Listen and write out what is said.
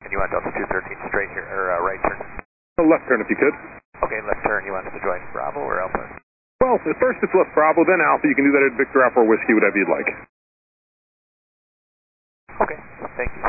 And you want Delta 213 straight here, or right turn? A left turn if you could. Okay, left turn. You want us to join Bravo or Alpha? Well, at first it's left Bravo, then Alpha. You can do that at Victor Alpha or Whiskey, whatever you'd like. Okay, thank you.